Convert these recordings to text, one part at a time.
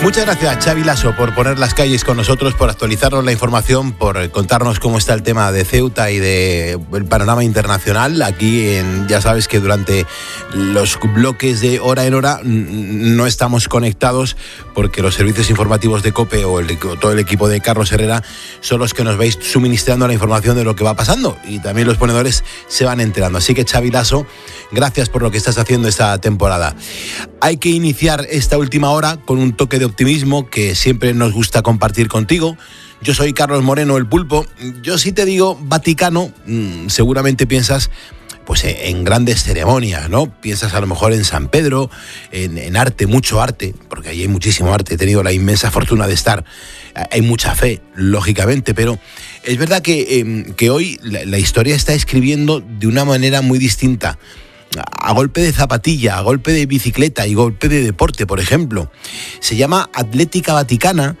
Muchas gracias, Xavi Laso, por poner las calles con nosotros, por actualizarnos la información, por contarnos cómo está el tema de Ceuta y del panorama internacional. Aquí, ya sabes que durante los bloques de hora en hora no estamos conectados porque los servicios informativos de COPE o todo el equipo de Carlos Herrera son los que nos vais suministrando la información de lo que va pasando y también los ponedores se van enterando. Así que, Xavi Laso, gracias por lo que estás haciendo esta temporada. Hay que iniciar esta última hora con un toque de optimismo que siempre nos gusta compartir contigo. Yo soy Carlos Moreno, el Pulpo. Yo si te digo Vaticano, seguramente piensas pues en grandes ceremonias, ¿no? Piensas a lo mejor en San Pedro, en arte, mucho arte, porque ahí hay muchísimo arte. He tenido la inmensa fortuna de estar. Hay mucha fe, lógicamente, pero es verdad que hoy la historia está escribiendo de una manera muy distinta. A golpe de zapatilla, a golpe de bicicleta y golpe de deporte, por ejemplo. Se llama Atlética Vaticana,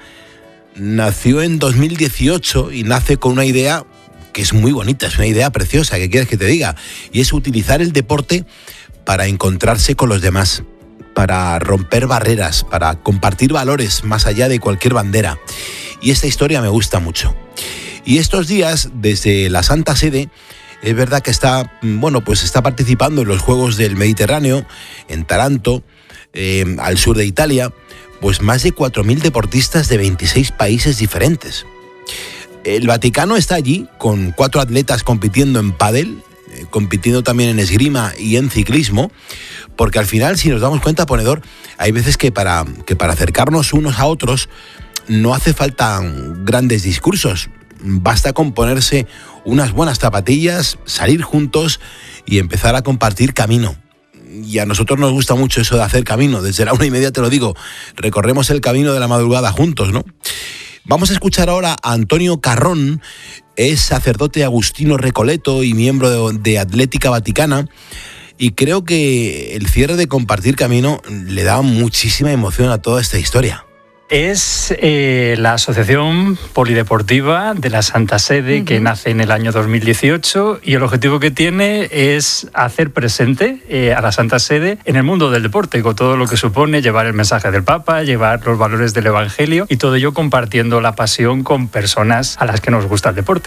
nació en 2018 y nace con una idea que es muy bonita, es una idea preciosa, ¿qué quieres que te diga? Y es utilizar el deporte para encontrarse con los demás, para romper barreras, para compartir valores más allá de cualquier bandera. Y esta historia me gusta mucho. Y estos días, desde la Santa Sede, es verdad que está participando en los Juegos del Mediterráneo, en Taranto, al sur de Italia, pues más de 4.000 deportistas de 26 países diferentes. El Vaticano está allí con 4 atletas compitiendo en pádel, compitiendo también en esgrima y en ciclismo, porque al final, si nos damos cuenta, ponedor, hay veces que para acercarnos unos a otros no hace falta grandes discursos. Basta con ponerse unas buenas zapatillas, salir juntos y empezar a compartir camino. Y a nosotros nos gusta mucho eso de hacer camino. Desde la 1:30 te lo digo, recorremos el camino de la madrugada juntos, ¿no? Vamos a escuchar ahora a Antonio Carrón, es sacerdote agustino recoleto y miembro de Atlética Vaticana. Y creo que el cierre de Compartir Camino le da muchísima emoción a toda esta historia. Es la Asociación Polideportiva de la Santa Sede, que nace en el año 2018, y el objetivo que tiene es hacer presente a la Santa Sede en el mundo del deporte, con todo lo que supone llevar el mensaje del Papa, llevar los valores del Evangelio, y todo ello compartiendo la pasión con personas a las que nos gusta el deporte.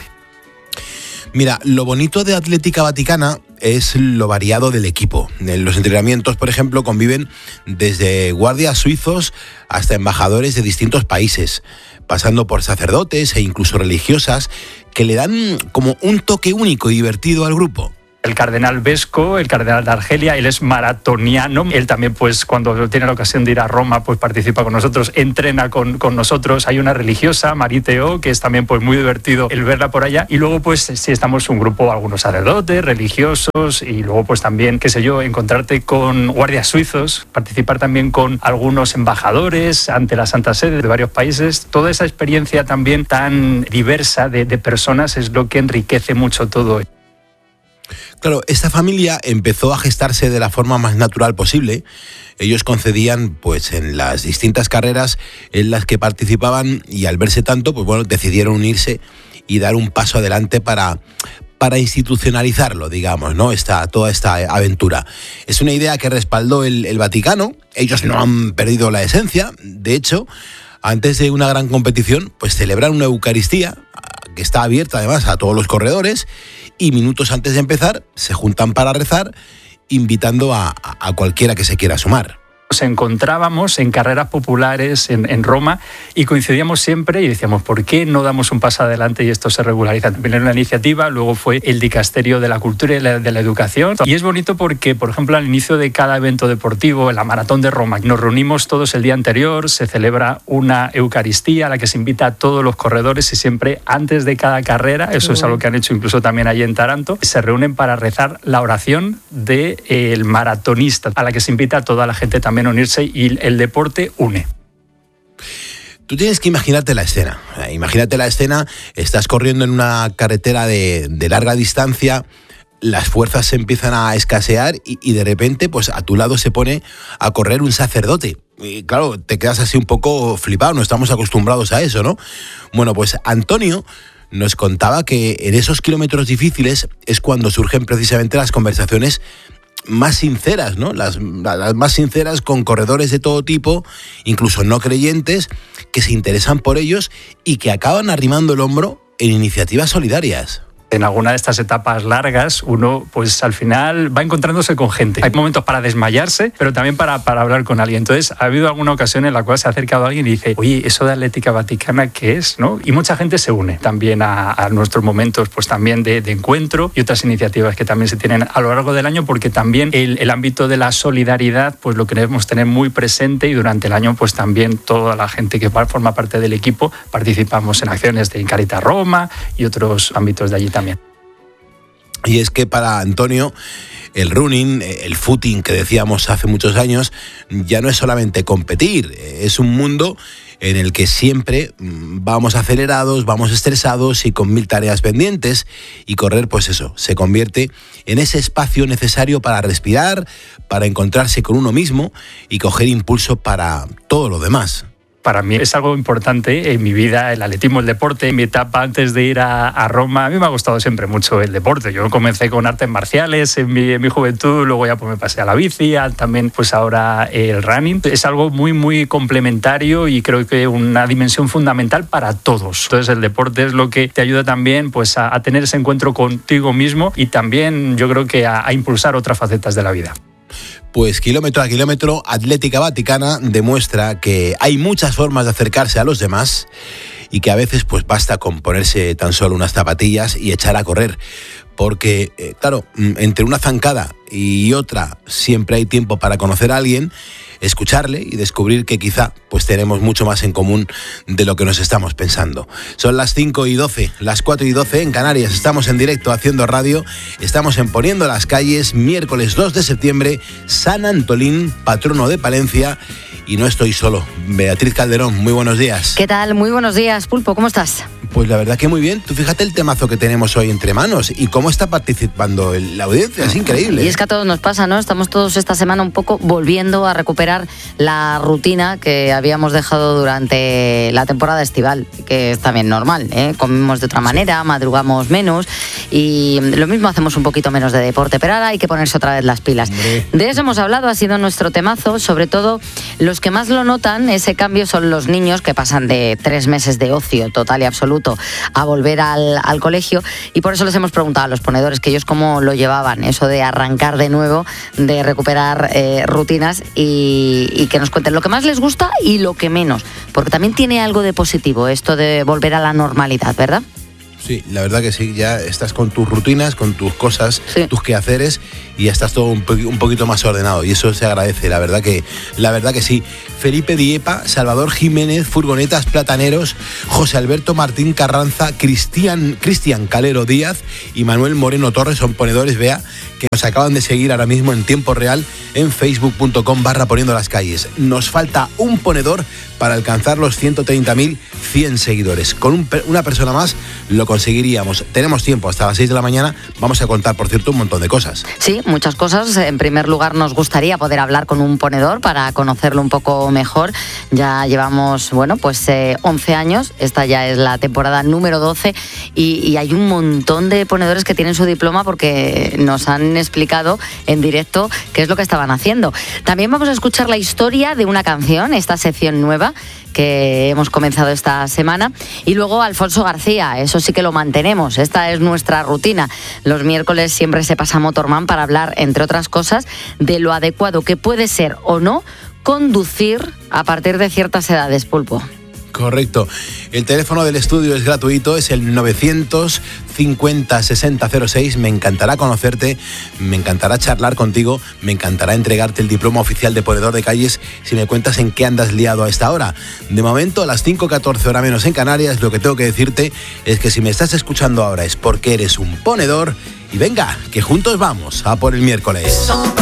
Mira, lo bonito de Atlética Vaticana es lo variado del equipo. En los entrenamientos, por ejemplo, conviven desde guardias suizos hasta embajadores de distintos países, pasando por sacerdotes e incluso religiosas que le dan como un toque único y divertido al grupo. El cardenal Vesco, el cardenal de Argelia, él es maratoniano. Él también, pues, cuando tiene la ocasión de ir a Roma, pues participa con nosotros, entrena con nosotros. Hay una religiosa, Mariteo, que es también pues muy divertido el verla por allá. Y luego, pues, sí, estamos un grupo, algunos sacerdotes, religiosos, y luego, pues, también, qué sé yo, encontrarte con guardias suizos, participar también con algunos embajadores ante la Santa Sede de varios países. Toda esa experiencia también tan diversa de personas es lo que enriquece mucho todo. Claro, esta familia empezó a gestarse de la forma más natural posible. Ellos concedían, pues, en las distintas carreras en las que participaban y al verse tanto, pues bueno, decidieron unirse y dar un paso adelante para institucionalizarlo, digamos, ¿no? Toda esta aventura. Es una idea que respaldó el Vaticano. Ellos no han perdido la esencia. De hecho, antes de una gran competición, pues celebran una Eucaristía que está abierta además a todos los corredores, y minutos antes de empezar se juntan para rezar, invitando a cualquiera que se quiera sumar. Nos encontrábamos en carreras populares en Roma y coincidíamos siempre y decíamos, ¿por qué no damos un paso adelante y esto se regulariza? También era una iniciativa, luego fue el Dicasterio de la Cultura y de la Educación. Y es bonito porque, por ejemplo, al inicio de cada evento deportivo, en la Maratón de Roma, nos reunimos todos el día anterior, se celebra una Eucaristía a la que se invita a todos los corredores y siempre antes de cada carrera, eso es algo que han hecho incluso también allí en Taranto, se reúnen para rezar la oración del maratonista, a la que se invita a toda la gente también a unirse, y el deporte une. Tú tienes que imaginarte la escena. Imagínate la escena, estás corriendo en una carretera de larga distancia, las fuerzas se empiezan a escasear y de repente, pues a tu lado se pone a correr un sacerdote. Y claro, te quedas así un poco flipado, no estamos acostumbrados a eso, ¿no? Bueno, pues Antonio nos contaba que en esos kilómetros difíciles es cuando surgen precisamente las conversaciones más sinceras, ¿no? Las más sinceras, con corredores de todo tipo, incluso no creyentes, que se interesan por ellos y que acaban arrimando el hombro en iniciativas solidarias. En alguna de estas etapas largas, uno pues al final va encontrándose con gente. Hay momentos para desmayarse, pero también para hablar con alguien. Entonces, ha habido alguna ocasión en la cual se ha acercado a alguien y dice, oye, ¿eso de Atlética Vaticana qué es? ¿No? Y mucha gente se une también a nuestros momentos pues también de encuentro y otras iniciativas que también se tienen a lo largo del año, porque también el ámbito de la solidaridad pues lo queremos tener muy presente, y durante el año pues también toda la gente que forma parte del equipo participamos en acciones de Caritas Roma y otros ámbitos de allí también. Y es que para Antonio el running, el footing que decíamos hace muchos años, ya no es solamente competir, es un mundo en el que siempre vamos acelerados, vamos estresados y con 1000 tareas pendientes, y correr, pues eso, se convierte en ese espacio necesario para respirar, para encontrarse con uno mismo y coger impulso para todo lo demás. Para mí es algo importante en mi vida, el atletismo, el deporte. En mi etapa antes de ir a Roma, a mí me ha gustado siempre mucho el deporte. Yo comencé con artes marciales en mi juventud, luego ya pues me pasé a la bici, también pues ahora el running. Es algo muy, muy complementario y creo que una dimensión fundamental para todos. Entonces el deporte es lo que te ayuda también pues a tener ese encuentro contigo mismo, y también yo creo que a impulsar otras facetas de la vida. Pues kilómetro a kilómetro, Atlética Vaticana demuestra que hay muchas formas de acercarse a los demás y que a veces pues basta con ponerse tan solo unas zapatillas y echar a correr. Porque, claro, entre una zancada y otra siempre hay tiempo para conocer a alguien, escucharle y descubrir que quizá pues tenemos mucho más en común de lo que nos estamos pensando. Son las 5:12, las 4:12 en Canarias. Estamos en directo haciendo radio. Estamos en Poniendo las Calles, miércoles 2 de septiembre, San Antolín, patrono de Palencia. Y no estoy solo. Beatriz Calderón, muy buenos días. ¿Qué tal? Muy buenos días, Pulpo, ¿cómo estás? Pues la verdad que muy bien. Tú fíjate el temazo que tenemos hoy entre manos y cómo está participando la audiencia. Es increíble. Y es que a todos nos pasa, ¿no? Estamos todos esta semana un poco volviendo a recuperar la rutina que habíamos dejado durante la temporada estival, que es también normal, ¿eh? Comemos de otra manera, madrugamos menos y lo mismo, hacemos un poquito menos de deporte, pero ahora hay que ponerse otra vez las pilas. Hombre. De eso hemos hablado, ha sido nuestro temazo. Sobre todo los que más lo notan ese cambio son los niños, que pasan de 3 meses de ocio total y absoluto a volver al colegio, y por eso les hemos preguntado a los ponedores que ellos cómo lo llevaban, eso de arrancar de nuevo, de recuperar rutinas, y que nos cuenten lo que más les gusta y lo que menos, porque también tiene algo de positivo esto de volver a la normalidad, ¿verdad? Sí, la verdad que sí, ya estás con tus rutinas, con tus cosas, sí, tus quehaceres, y ya estás todo un poquito más ordenado, y eso se agradece, la verdad que sí. Felipe Diepa, Salvador Jiménez, Furgonetas Plataneros, José Alberto Martín Carranza, Cristian Calero Díaz y Manuel Moreno Torres son ponedores, Bea, que nos acaban de seguir ahora mismo en tiempo real en facebook.com/Poniendo las Calles. Nos falta un ponedor para alcanzar los 130.100 seguidores. Con una persona más lo conseguiríamos. Tenemos tiempo hasta las 6 de la mañana. Vamos a contar, por cierto, un montón de cosas. Sí, muchas cosas. En primer lugar, nos gustaría poder hablar con un ponedor para conocerlo un poco mejor. Ya llevamos, 11 años. Esta ya es la temporada número 12 y hay un montón de ponedores que tienen su diploma porque nos han explicado en directo qué es lo que estaban haciendo. También vamos a escuchar la historia de una canción, esta sección nueva que hemos comenzado esta semana, y luego Alfonso García, eso sí que lo mantenemos, esta es nuestra rutina. Los miércoles siempre se pasa Motorman para hablar, entre otras cosas, de lo adecuado que puede ser o no conducir a partir de ciertas edades, Pulpo. Correcto. El teléfono del estudio es gratuito, es el 950 6006. Me encantará conocerte, me encantará charlar contigo, me encantará entregarte el diploma oficial de ponedor de calles si me cuentas en qué andas liado a esta hora. De momento, a las 5:14 hora menos en Canarias, lo que tengo que decirte es que si me estás escuchando ahora es porque eres un ponedor, y venga, que juntos vamos a por el miércoles.